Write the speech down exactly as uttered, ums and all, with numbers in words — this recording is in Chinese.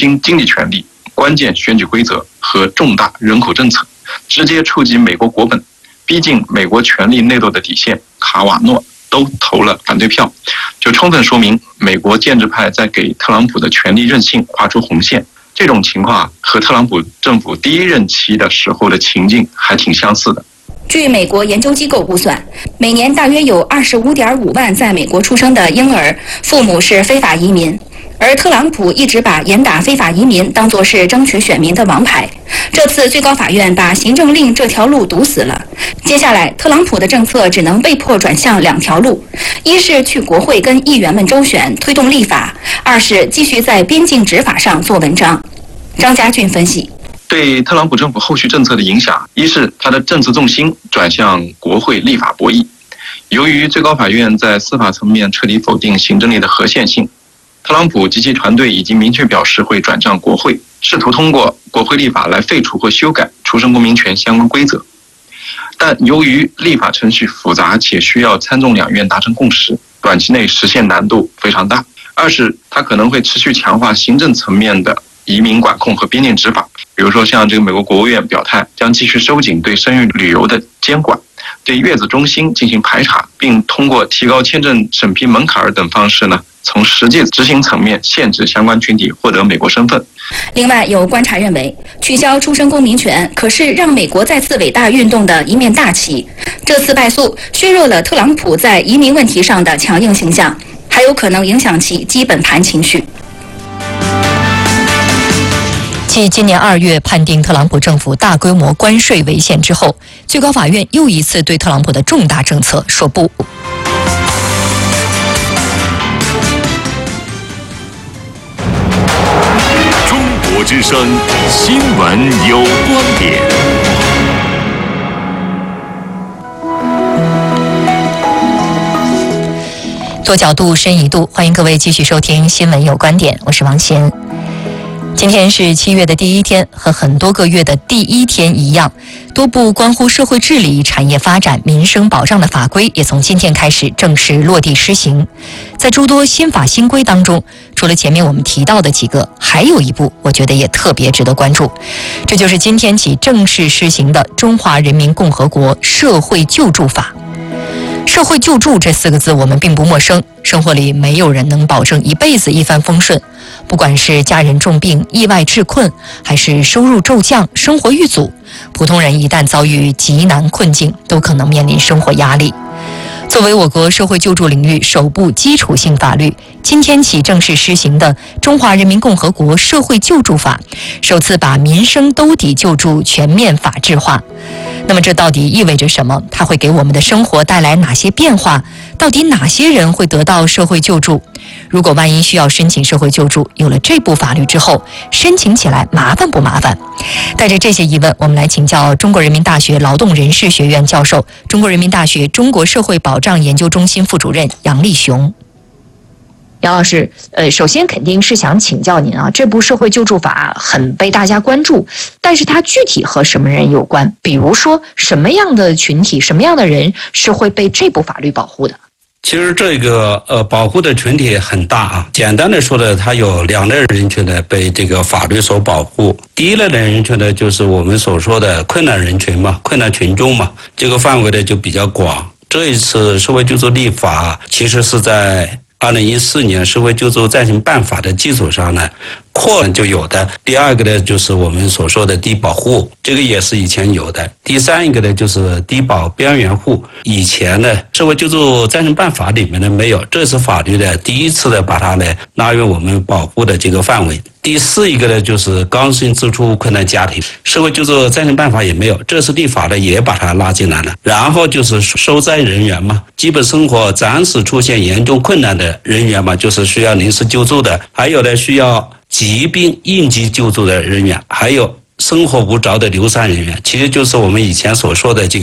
行经济权利、关键选举规则和重大人口政策，直接触及美国国本，逼近美国权力内斗的底线，卡瓦诺都投了反对票，就充分说明美国建制派在给特朗普的权力任性画出红线。这种情况和特朗普政府第一任期的时候的情境还挺相似的。 据美国研究机构估算，每年大约有 二十五点五万在美国出生的婴儿，父母是非法移民。而特朗普一直把严打非法移民当作是争取选民的王牌。这次最高法院把行政令这条路堵死了。接下来，特朗普的政策只能被迫转向两条路：一是去国会跟议员们周旋，推动立法；二是继续在边境执法上做文章。张家俊分析。 对特朗普政府后续政策的影响，一是他的政策重心转向国会立法博弈。由于最高法院在司法层面彻底否定行政令的合宪性，特朗普及其团队已经明确表示会转战国会，试图通过国会立法来废除或修改出生公民权相关规则。但由于立法程序复杂且需要参众两院达成共识，短期内实现难度非常大。二是他可能会持续强化行政层面的移民管控和边境执法，比如说像这个美国国务院表态将继续收紧对生育旅游的监管，对月子中心进行排查，并通过提高签证审批门槛等方式呢，从实际执行层面限制相关群体获得美国身份。 另外，有观察认为，取消出生公民权可是让美国再次伟大运动的一面大旗。这次败诉削弱了特朗普在移民问题上的强硬形象，还有可能影响其基本盘情绪。 继今年二月判定特朗普政府大规模关税违宪之后，最高法院又一次对特朗普的重大政策说不。 中国之声新闻有观点。 多角度，深一度，欢迎各位继续收听新闻有观点，我是王贤。今天是七月的第一天，和很多个月的第一天一样，多部关乎社会治理、产业发展、民生保障的法规也从今天开始正式落地施行。在诸多新法新规当中，除了前面我们提到的几个，还有一部我觉得也特别值得关注，这就是今天起正式施行的《中华人民共和国社会救助法》。社会救助这四个字我们并不陌生，生活里没有人能保证一辈子一帆风顺，不管是家人重病、意外致困，还是收入骤降、生活遇阻，普通人一旦遭遇极难困境，都可能面临生活压力。作为我国社会救助领域首部基础性法律，今天起正式施行的《中华人民共和国社会救助法》，首次把民生兜底救助全面法制化。那么这到底意味着什么？它会给我们的生活带来哪些变化？到底哪些人会得到社会救助？如果万一需要申请社会救助，有了这部法律之后，申请起来麻烦不麻烦？带着这些疑问，我们来请教中国人民大学劳动人事学院教授、中国人民大学中国社会保障研究中心副主任杨立雄。 杨老师，呃，首先肯定是想请教您啊，这部社会救助法很被大家关注，但是它具体和什么人有关？比如说，什么样的群体、什么样的人是会被这部法律保护的？ 其实这个呃保护的群体很大啊。简单的说呢，它有两类人群呢被这个法律所保护。第一类的人群呢，就是我们所说的困难人群嘛，困难群众嘛，这个范围呢就比较广。这一次社会救助立法，其实是在二零一四年社会救助暂行办法的基础上呢，扩就有的。第二个呢，就是我们所说的低保户，这个也是以前有的。第三一个呢，就是低保边缘户，以前呢社会救助暂行办法里面呢没有，这是法律的第一次的把它呢纳入我们保护的这个范围。第四一个呢，就是刚性支出困难家庭，社会救助暂行办法也没有，这次立法呢也把它拉进来了。然后就是受灾人员嘛，基本生活暂时出现严重困难的人员嘛，就是需要临时救助的，还有呢需要疾病应急救助的人员，还有生活无着的流散人员，其实就是我们以前所说的这个